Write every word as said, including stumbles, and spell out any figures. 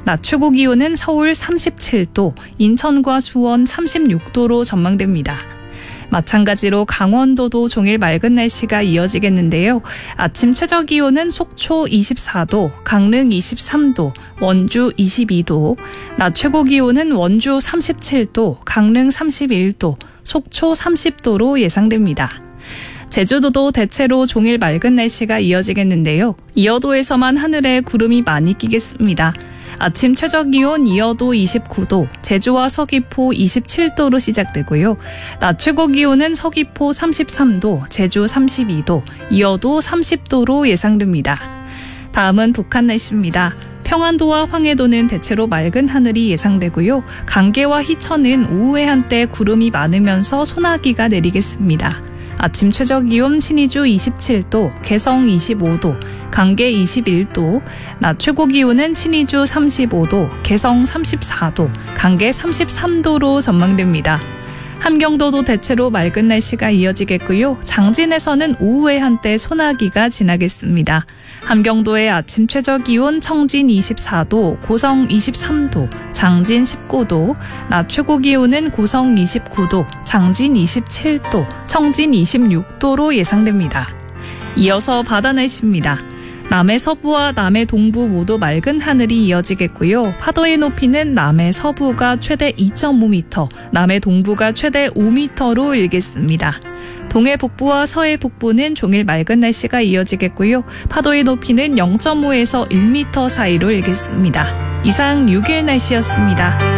낮 최고 기온은 서울 삼십칠 도, 인천과 수원 삼십육 도로 전망됩니다. 마찬가지로 강원도도 종일 맑은 날씨가 이어지겠는데요. 아침 최저 기온은 속초 이십사 도, 강릉 이십삼 도, 원주 이십이 도, 낮 최고 기온은 원주 삼십칠 도, 강릉 삼십일 도, 속초 삼십 도로 예상됩니다. 제주도도 대체로 종일 맑은 날씨가 이어지겠는데요. 이어도에서만 하늘에 구름이 많이 끼겠습니다. 아침 최저 기온 이어도 이십구 도, 제주와 서귀포 이십칠 도로 시작되고요. 낮 최고 기온은 서귀포 삼십삼 도, 제주 삼십이 도, 이어도 삼십 도로 예상됩니다. 다음은 북한 날씨입니다. 평안도와 황해도는 대체로 맑은 하늘이 예상되고요. 강계와 희천은 오후에 한때 구름이 많으면서 소나기가 내리겠습니다. 아침 최저 기온 신의주 이십칠 도, 개성 이십오 도, 강계 이십일 도, 낮 최고 기온은 신의주 삼십오 도, 개성 삼십사 도, 강계 삼십삼 도로 전망됩니다. 함경도도 대체로 맑은 날씨가 이어지겠고요. 장진에서는 오후에 한때 소나기가 지나겠습니다. 함경도의 아침 최저 기온 청진 이십사 도, 고성 이십삼 도, 장진 십구 도, 낮 최고 기온은 고성 이십구 도, 장진 이십칠 도, 청진 이십육 도로 예상됩니다. 이어서 바다 날씨입니다. 남해 서부와 남해 동부 모두 맑은 하늘이 이어지겠고요. 파도의 높이는 남해 서부가 최대 이 점 오 미터, 남해 동부가 최대 오 미터로 일겠습니다. 동해 북부와 서해 북부는 종일 맑은 날씨가 이어지겠고요. 파도의 높이는 영 점 오에서 일 미터 사이로 일겠습니다. 이상 육 일 날씨였습니다.